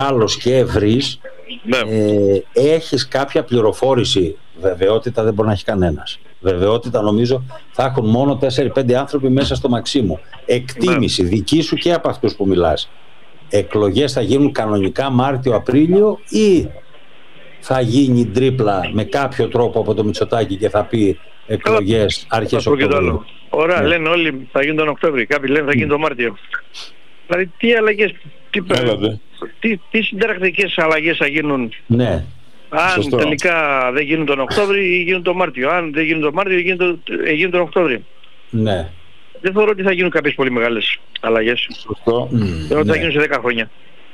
μεγάλος και ευρύς, έχεις κάποια πληροφόρηση. Βεβαιότητα δεν μπορεί να έχει κανένας. Βεβαιότητα νομίζω θα έχουν μόνο 4-5 άνθρωποι μέσα στο Μαξίμου. Εκτίμηση δική σου και από αυτούς που μιλάς. Εκλογές θα γίνουν κανονικά Μάρτιο-Απρίλιο ή θα γίνει τρίπλα με κάποιο τρόπο από το Μητσοτάκη και θα πει εκλογές αρχές Οκτωβρίου? Ωραία, λένε όλοι θα γίνουν τον Οκτώβριο, κάποιοι λένε θα γίνει τον Μάρτιο. Δηλαδή τι αλλαγές, τι συνταρακτικές αλλαγές θα γίνουν? Ναι. Αν τελικά δεν γίνουν τον Οκτώβριο ή γίνουν τον Μάρτιο. Αν δεν γίνουν τον Μάρτιο ή γίνουν τον Οκτώβριο. Ναι. Δεν θεωρώ ότι θα γίνουν κάποιες πολύ μεγάλες αλλαγές. Σωστό. Θεωρώ ότι θα γίνουν σε 10 χρόνια.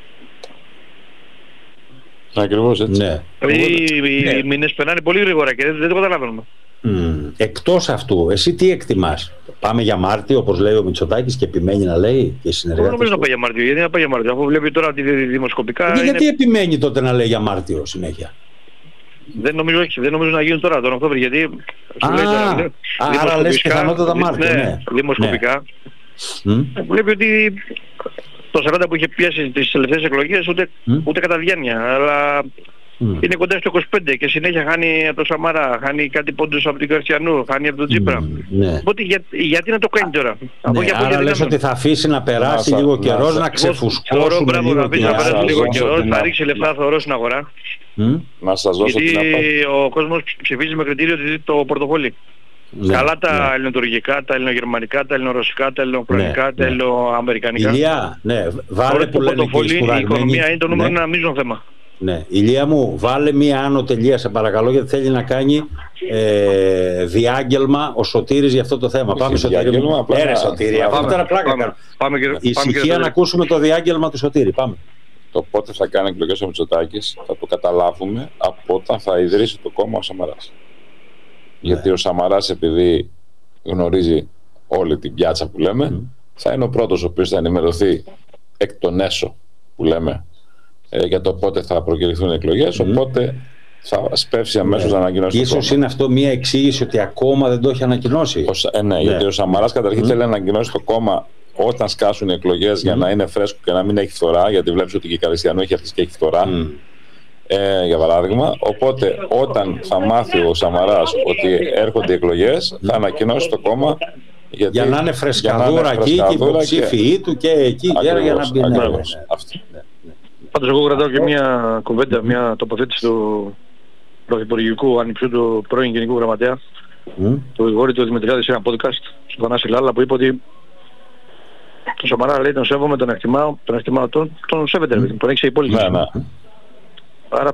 Ακριβώς έτσι. Ναι. Οι μήνες περνάνε πολύ γρήγορα και δεν το καταλαβαίνουμε. Εκτός αυτού, εσύ τι εκτιμάς? Πάμε για Μάρτιο, όπως λέει ο Μητσοτάκης και επιμένει να λέει και οι συνεργάτες? Δεν νομίζω να πάει για Μάρτιο, γιατί να πάει για Μάρτιο, αφού βλέπει τώρα ότι δημοσκοπικά... Γιατί επιμένει τότε να λέει για Μάρτιο συνέχεια? Δεν νομίζω να γίνουν τώρα τον Οκτώβριο, γιατί... Άρα λες πιθανότατα Μάρτιο, ναι. Δημοσκοπικά. Βλέπει ότι το 40 που είχε πιάσει τις τελευταίες εκλογές ούτε κατά διάνοια, αλλά... Είναι κοντά στο 25 και συνέχεια χάνει από το Σαμαρά, χάνει κάτι πόντους από την Καρσιανού, χάνει από τον Τσίπρα. Οπότε γιατί να το κάνει τώρα? Άρα λες ότι θα αφήσει να περάσει λίγο καιρός, να ξεφουσκώσουν λίγο να περάσει λίγο καιρός, θα ρίξει λεφτά θωρώ στην αγορά. Να σας δώσω την απάντηση. Γιατί ο κόσμος ψηφίζει με κριτήριο το πορτοφόλι. Καλά τα ελληνοτουρκικά, τα ελληνογερμανικά, τα ελληνορωσικά, τα ελληνοουκρανικά, τα ελληνοαμερικανικά. Ηλιά, βάλε που λένε και οι σπουδαγμένοι. Η οικονομία είναι το νούμερο ένα μείζον θέμα. Ναι, Ηλία μου, βάλε μία άνω τελεία σε παρακαλώ, γιατί θέλει να κάνει διάγγελμα ο Σωτήρης για αυτό το θέμα. Πάμε Σωτήρη μου. Σωτήρη, αυτό τώρα πλάκα κάνω. Ησυχία να ακούσουμε το διάγγελμα του Σωτήρη. Πάμε. Το πότε θα κάνει εκλογές ο Μητσοτάκης θα το καταλάβουμε από όταν θα ιδρύσει το κόμμα ο Σαμαράς. Γιατί ο Σαμαράς, επειδή γνωρίζει όλη την πιάτσα που λέμε, θα είναι ο πρώτος ο οποίος θα ενημερωθεί εκ των έσω που λέμε για το πότε θα προκηρυχθούν οι εκλογές, οπότε θα σπεύσει αμέσως να ανακοινώσει. Ίσως είναι αυτό μια εξήγηση ότι ακόμα δεν το έχει ανακοινώσει. Ναι, γιατί ο Σαμαράς καταρχήν θέλει να ανακοινώσει το κόμμα όταν σκάσουν οι εκλογές για να είναι φρέσκο και να μην έχει φθορά, γιατί βλέπεις ότι και η Καριστιανού έχει αρχίσει και έχει φθορά. Για παράδειγμα, οπότε όταν θα μάθει ο Σαμαράς ότι έρχονται οι εκλογές, θα ανακοινώσει το κόμμα. Για να είναι φρεσκαδούρα εκεί και υποψήφιοι του και εκεί για να μπει. Πάντως εγώ κρατάω και μια κουβέντα, μια τοποθέτηση του πρωθυπουργικού ανιψιού του πρώην Γενικού Γραμματέα, του Γρηγόρη του Δημητριάδη, σε ένα podcast στον Θανάση Λάλα, που είπε ότι τον Σαμαρά, λέει, τον σέβομαι, τον εκτιμάω, τον σέβεται, τον έχει σε υπόλοιπη. Άρα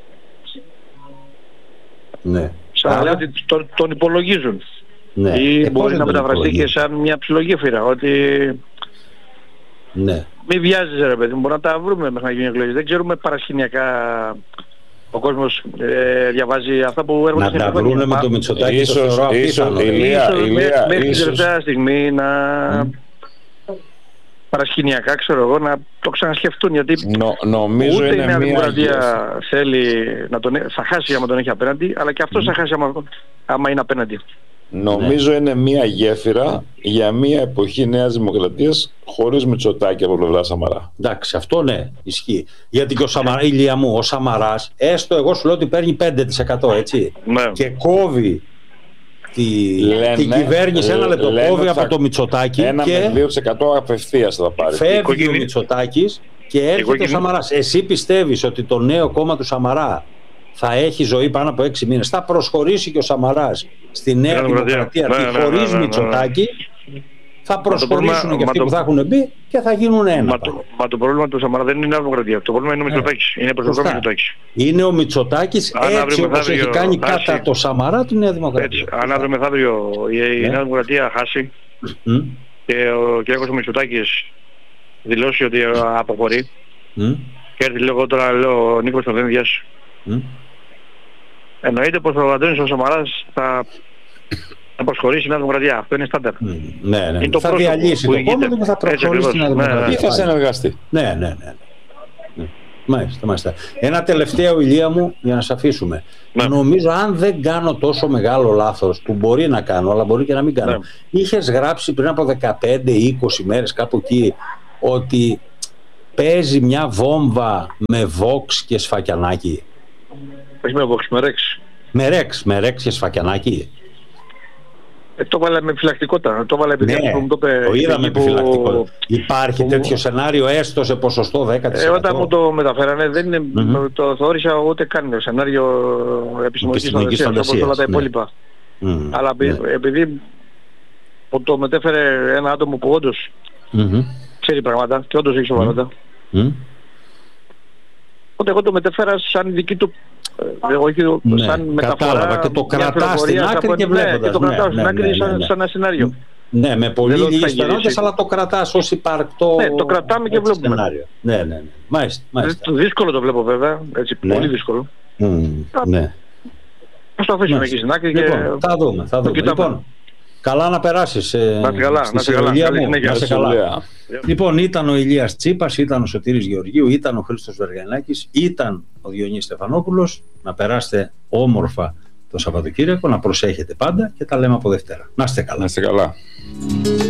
σαν λέει ότι τον υπολογίζουν. Ή μπορεί να μεταφραστεί και σαν μια ψιλογέφυρα, ότι μη βιάζεσαι ρε παιδί μου, μπορεί να τα βρούμε μέχρι να γίνει εκλογές. Δεν ξέρουμε παρασκηνιακά ο κόσμος διαβάζει αυτά που έρχονται στην εκλογές. Να τα βρούνε με το Μητσοτάκη, το θεωρώ απίθανο. Μέχρι την τελευταία στιγμή να παρασκηνιακά, ξέρω εγώ, να το ξανασκεφτούν, γιατί νομίζω ούτε η Νέα Δημοκρατία θέλει να θα χάσει άμα τον έχει απέναντι, αλλά και αυτός θα χάσει άμα είναι απέναντι. Νομίζω είναι μια γέφυρα για μια εποχή Νέας Δημοκρατίας χωρίς Μητσοτάκη από πλευρά Σαμαρά. Εντάξει, αυτό ναι, ισχύει. Γιατί και ο Σαμαράς, Ηλία μου, ο Σαμαράς, έστω εγώ σου λέω ότι παίρνει 5%, έτσι. Και κόβει την κυβέρνηση, ένα λεπτό, κόβει από το Μητσοτάκη. 1 με 2% απευθείας θα πάρει. Φεύγει ο Μητσοτάκης και έρχεται ο Σαμαράς. Εσύ πιστεύεις ότι το νέο κόμμα του Σαμαρά θα έχει ζωή πάνω από 6 μήνες? Θα προσχωρήσει και ο Σαμαράς στη Νέα Δημοκρατία χωρίς Μητσοτάκη? Θα προσχωρήσουν και αυτοί που θα έχουν μπει και θα γίνουν ένα. Μα το πρόβλημα του Σαμαρά δεν είναι η Νέα Δημοκρατία. Το πρόβλημα είναι ο Μητσοτάκης. Είναι προσωπικό Μητσοτάκης. Είναι ο Μητσοτάκης έτσι όπως έχει κάνει κατά το Σαμαρά τη Νέα Δημοκρατία. Αν αύριο μεθαύριο η Νέα Δημοκρατία χάσει και ο κ. Μητσοτάκης δηλώσει ότι αποχωρεί και έρθει λίγο τώρα, λέω, ο Νίκος Τοδένδιας, εννοείται πως ο Αντώνης ο Σαμαράς θα προσχωρήσει στην Νέα Δημοκρατία. Αυτό είναι στάνταρ. Ναι. Θα διαλύσει το κόμμα και θα προσχωρήσει στην Νέα Δημοκρατία. Ή θα συνεργαστεί. Ναι. Μάλιστα. Ένα τελευταίο, Ηλία μου, για να σε αφήσουμε. Νομίζω, αν δεν κάνω τόσο μεγάλο λάθος, που μπορεί να κάνω, αλλά μπορεί και να μην κάνω, είχες γράψει πριν από 15-20 μέρες κάπου εκεί ότι παίζει μια βόμβα με Vox και Σφακιανάκη? Όχι με Vox, με Rex. Με Rex και Σφακιανάκη. Το έβαλε με επιφυλακτικότητα. Το έβαλε επειδή Ναι, μου το είπε. το είδαμε επιφυλακτικότητα. Υπάρχει τέτοιο σενάριο έστω σε ποσοστό 10%? Όταν μου το μεταφέρανε, δεν είναι, το θεώρησα ούτε καν σενάριο επιστημονικής φαντασίας όπως όλα τα υπόλοιπα. Αλλά επειδή το μετέφερε ένα άτομο που όντως ξέρει πράγματα και όντως έχει σοβαρότητα, οπότε εγώ το μετέφερα σαν δική του, σαν μεταφορά. Κατάλαβα, και το κρατά στην άκρη και βλέποντας. Και το κρατάω στην άκρη σαν ένα σενάριο. Ναι, με πολύ λίγες περνότητες, αλλά το κρατάς ως υπαρκτό. Ναι, το κρατάμε και βλέπουμε. Σενάριο. Ναι. Μάλιστα. Δύσκολο το βλέπω βέβαια, έτσι, πολύ δύσκολο. Ναι. Ας το αφήσουμε εκεί στην άκρη και θα δούμε. Λοιπόν, καλά να περάσεις. Να είσαι καλά. Να είσαι καλά. Λοιπόν, ήταν ο Ηλίας Τσίπας, ήταν ο Σωτήρης Γεωργίου, ήταν ο Χρήστος Βεργανάκης, ήταν ο Διονύης Στεφανόπουλος. Να περάσετε όμορφα το Σαββατοκύριακο, να προσέχετε πάντα και τα λέμε από Δευτέρα. Να είστε καλά.